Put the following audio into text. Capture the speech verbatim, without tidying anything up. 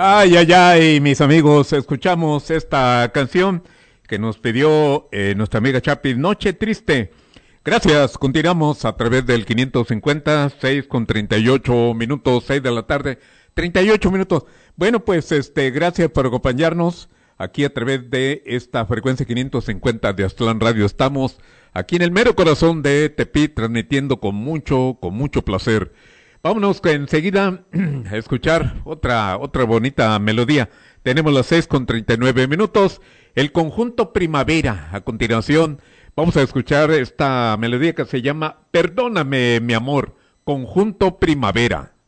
Ay, ay, ay, mis amigos, escuchamos esta canción que nos pidió eh, nuestra amiga Chapi, Noche Triste. Gracias, continuamos a través del quinientos cincuenta, seis con treinta y ocho minutos, seis de la tarde, treinta y ocho minutos. Bueno, pues este, gracias por acompañarnos aquí a través de esta frecuencia quinientos cincuenta de Aztlán Radio. Estamos aquí en el mero corazón de Tepic, transmitiendo con mucho, con mucho placer. Vámonos que enseguida a escuchar otra, otra bonita melodía. Tenemos las seis con treinta y nueve minutos. El conjunto Primavera. A continuación, vamos a escuchar esta melodía que se llama Perdóname, mi amor. Conjunto Primavera.